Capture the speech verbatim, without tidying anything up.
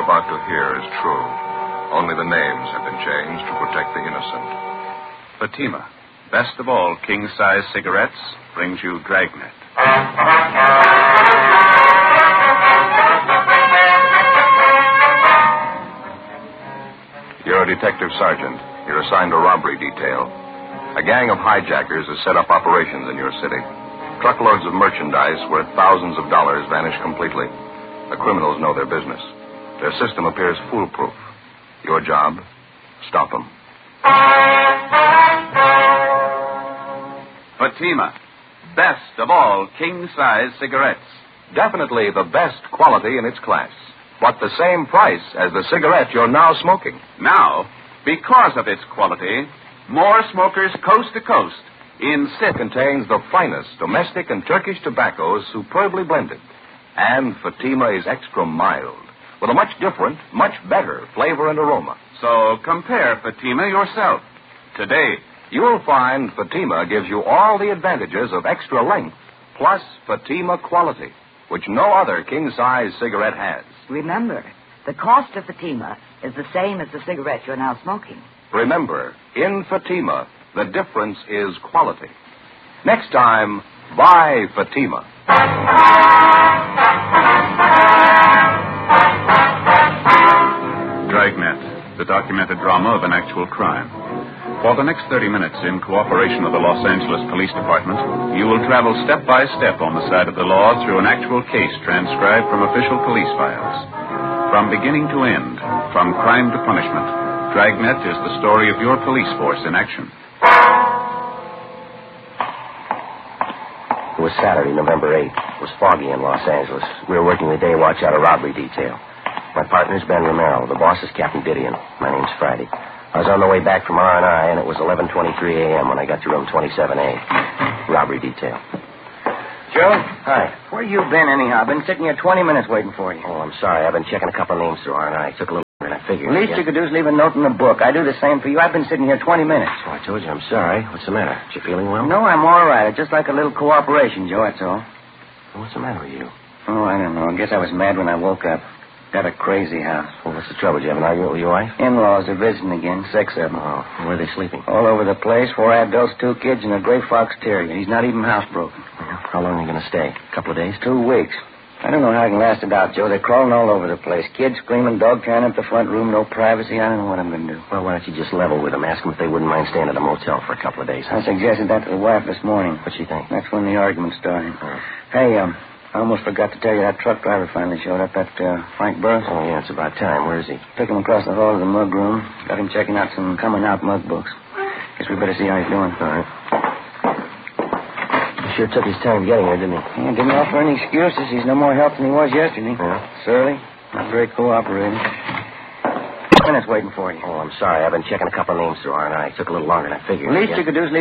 you're about to hear is true. Only the names have been changed to protect the innocent. Fatima, best of all king-size cigarettes, brings you Dragnet. You're a detective sergeant. You're assigned a robbery detail. A gang of hijackers has set up operations in your city. Truckloads of merchandise worth thousands of dollars vanish completely. The criminals know their business. Their system appears foolproof. Your job, stop them. Fatima, best of all king-size cigarettes. Definitely the best quality in its class, but the same price as the cigarette you're now smoking. Now, because of its quality, more smokers coast to coast insist. Contains the finest domestic and Turkish tobaccos superbly blended. And Fatima is extra mild, with a much different, much better flavor and aroma. So compare Fatima yourself. Today, you'll find Fatima gives you all the advantages of extra length, plus Fatima quality, which no other king-size cigarette has. Remember, the cost of Fatima is the same as the cigarette you're now smoking. Remember, in Fatima, the difference is quality. Next time, buy Fatima. Dragnet, the documented drama of an actual crime. For the next thirty minutes, in cooperation with the Los Angeles Police Department, you will travel step by step on the side of the law through an actual case transcribed from official police files. From beginning to end, from crime to punishment, Dragnet is the story of your police force in action. It was Saturday, November eighth. It was foggy in Los Angeles. We were working the day watch out a robbery detail. My partner's Ben Romero. The boss is Captain Didion. My name's Friday. I was on the way back from R and I, and it was eleven twenty-three a.m. when I got to room twenty-seven A. Robbery detail. Joe? Hi. Where you been, anyhow? I've been sitting here twenty minutes waiting for you. Oh, I'm sorry. I've been checking a couple of names through R and I. It took a little longer than I figured. The least yeah. you could do is leave a note in the book. I do the same for you. I've been sitting here twenty minutes. Oh, I told you I'm sorry. What's the matter? You feeling well? No, I'm all right. I'd just like a little cooperation, Joe, that's all. What's the matter with you? Oh, I don't know. I guess I was mad when I woke up. Got a crazy house. Well, what's the trouble? Did you have an argument with your wife? In-laws are visiting again. Six of them. Oh, where are they sleeping? All over the place. Four adults, two kids, and a gray fox terrier. He's not even housebroken. Well, how long are you going to stay? A couple of days? Two weeks. I don't know how I can last it out, Joe. They're crawling all over the place. Kids screaming, dog trying up the front room, no privacy. I don't know what I'm going to do. Well, why don't you just level with them? Ask them if they wouldn't mind staying at a motel for a couple of days. I suggested that to the wife this morning. What'd she think? That's when the argument started. Oh. Hey, um... I almost forgot to tell you that truck driver finally showed up, that uh, Frank Burris. Oh, yeah, it's about time. Where is he? Took him across the hall to the mug room. Got him checking out some coming-out mug books. Guess we better see how he's doing. All right. He sure took his time getting here, didn't he? Yeah, didn't offer any excuses. He's no more help than he was yesterday. Yeah? Surly. Not very cooperating. Minutes waiting for you. Oh, I'm sorry. I've been checking a couple of names through R and I. It took a little longer than I figured. The least yeah? you could do is leave